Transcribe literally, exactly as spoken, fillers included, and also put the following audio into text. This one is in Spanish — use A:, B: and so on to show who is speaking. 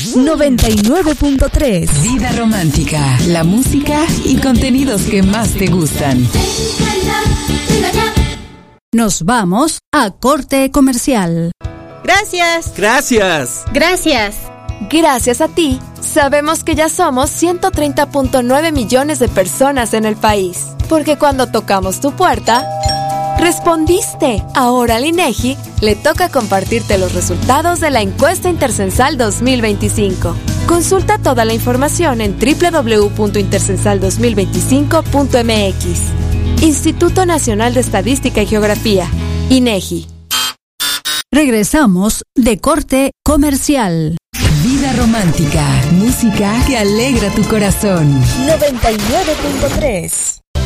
A: noventa y nueve punto tres.
B: Vida romántica, la música y contenidos que más te gustan.
A: Nos vamos a corte comercial.
C: Gracias.
D: Gracias.
C: Gracias.
E: Gracias a ti, sabemos que ya somos ciento treinta punto nueve millones de personas en el país. Porque cuando tocamos tu puerta, respondiste. Ahora al INEGI le toca compartirte los resultados de la encuesta Intercensal dos mil veinticinco. Consulta toda la información en doble u doble u doble u punto intercensal dos mil veinticinco punto m x. Instituto Nacional de Estadística y Geografía, INEGI.
A: Regresamos de corte comercial.
B: Vida romántica, música que alegra tu corazón.
A: noventa y nueve punto tres.